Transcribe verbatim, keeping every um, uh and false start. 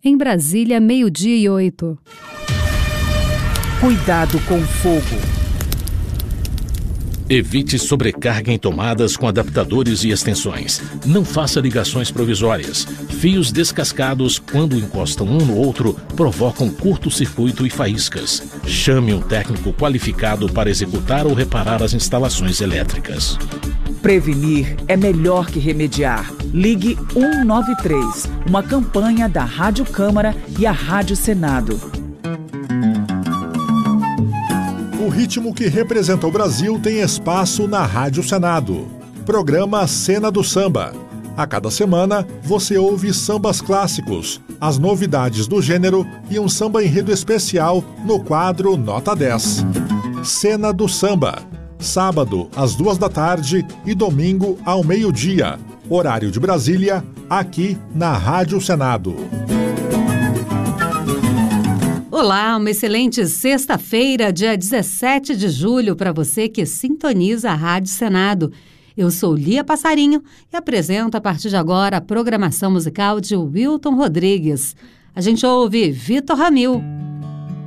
Em Brasília, meio-dia e oito. Cuidado com o fogo. Evite sobrecarga em tomadas com adaptadores e extensões. Não faça ligações provisórias. Fios descascados, quando encostam um no outro, provocam curto-circuito e faíscas. Chame um técnico qualificado para executar ou reparar as instalações elétricas. Prevenir é melhor que remediar. Ligue um nove três, uma campanha da Rádio Câmara e a Rádio Senado. O ritmo que representa o Brasil tem espaço na Rádio Senado. Programa Cena do Samba. A cada semana, você ouve sambas clássicos, as novidades do gênero e um samba enredo especial no quadro Nota dez. Cena do Samba. Sábado, às duas da tarde e domingo, ao meio-dia. Horário de Brasília, aqui na Rádio Senado. Olá, uma excelente sexta-feira, dia dezessete de julho, para você que sintoniza a Rádio Senado. Eu sou Lia Passarinho e apresento a partir de agora a programação musical de Wilton Rodrigues. A gente ouve Vitor Ramil.